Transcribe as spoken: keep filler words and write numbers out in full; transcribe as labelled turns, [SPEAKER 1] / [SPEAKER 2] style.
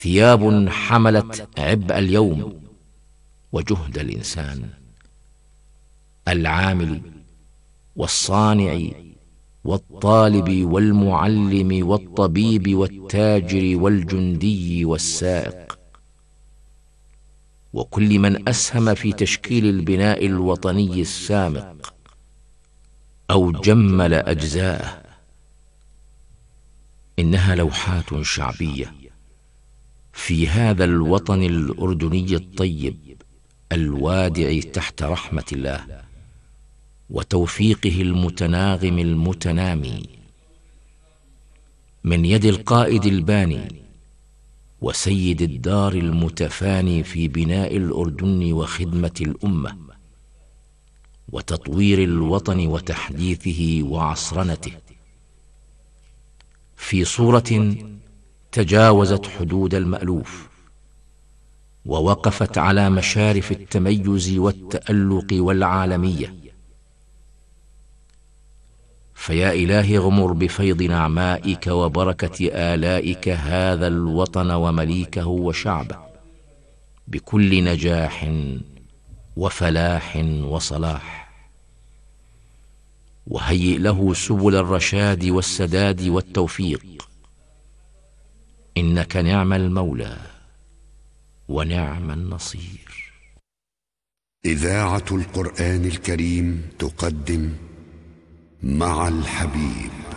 [SPEAKER 1] ثياب حملت عبء اليوم وجهد الإنسان، العامل والصانع والطالب والمعلم والطبيب والتاجر والجندي والسائق، وكل من أسهم في تشكيل البناء الوطني السامق أو جمل أجزاءه. إنها لوحات شعبية في هذا الوطن الأردني الطيب الوادع تحت رحمة الله وتوفيقه المتناغم المتنامي، من يد القائد الباني وسيد الدار المتفاني في بناء الأردن وخدمة الأمة وتطوير الوطن وتحديثه وعصرنته، في صورة تجاوزت حدود المألوف ووقفت على مشارف التميز والتألق والعالمية. فيا إلهي اغمر بفيض نعمائك وبركة آلائك هذا الوطن ومليكه وشعبه بكل نجاح وفلاح وصلاح، وهيئ له سبل الرشاد والسداد والتوفيق، إنك نعم المولى ونعم النصير.
[SPEAKER 2] إذاعة القرآن الكريم تقدم مع الحبيب.